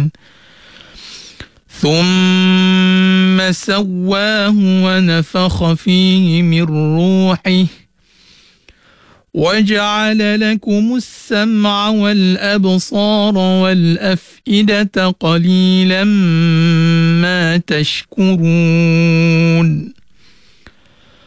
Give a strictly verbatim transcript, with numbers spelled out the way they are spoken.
ثم سواه ونفخ فيه من روحه وجعل لكم السمع والأبصار والأفئدة قليلا ما تشكرون.